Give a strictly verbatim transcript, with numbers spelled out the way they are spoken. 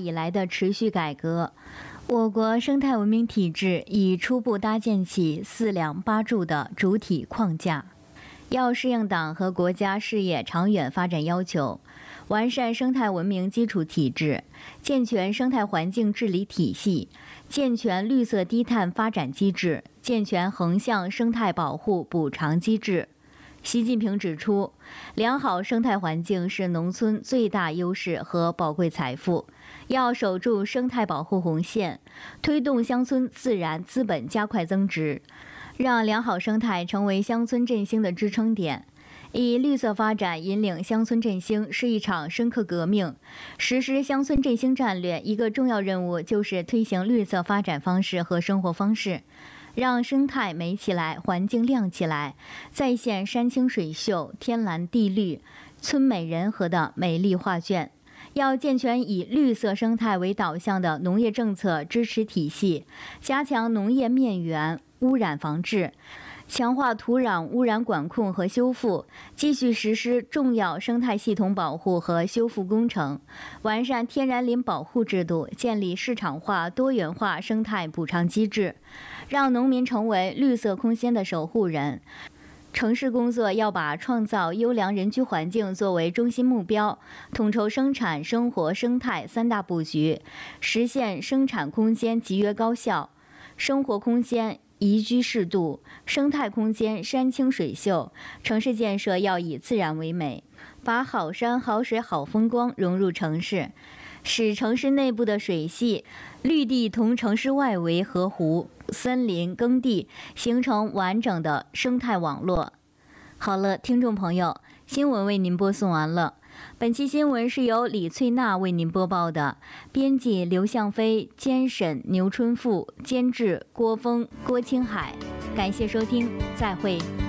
以来的持续改革，我国生态文明体制已初步搭建起四梁八柱的主体框架。要适应党和国家事业长远发展要求，完善生态文明基础体制，健全生态环境治理体系，健全绿色低碳发展机制，健全横向生态保护补偿机制。习近平指出，良好生态环境是农村最大优势和宝贵财富，要守住生态保护红线，推动乡村自然资本加快增值，让良好生态成为乡村振兴的支撑点。以绿色发展引领乡村振兴是一场深刻革命。实施乡村振兴战略，一个重要任务就是推行绿色发展方式和生活方式，让生态美起来，环境亮起来，再现山清水秀、天蓝地绿、村美人和的美丽画卷。要健全以绿色生态为导向的农业政策支持体系，加强农业面源污染防治，强化土壤污染管控和修复，继续实施重要生态系统保护和修复工程，完善天然林保护制度，建立市场化、多元化生态补偿机制，让农民成为绿色空间的守护人。城市工作要把创造优良人居环境作为中心目标，统筹生产、生活、生态三大布局，实现生产空间集约高效，生活空间宜居适度，生态空间山清水秀。城市建设要以自然为美，把好山好水好风光融入城市，使城市内部的水系、绿地同城市外围河湖、森林、耕地形成完整的生态网络。好了，听众朋友，新闻为您播送完了。本期新闻是由李翠娜为您播报的，编辑刘向飞，监审牛春富，监制郭峰、郭青海。感谢收听，再会。